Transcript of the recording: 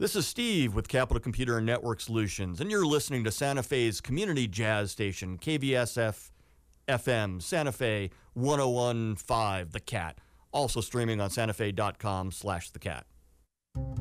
This is Steve with Capital Computer and Network Solutions, and you're listening to Santa Fe's community jazz station, KVSF FM, Santa Fe 101.5, The Cat. Also streaming on santafe.com/thecat.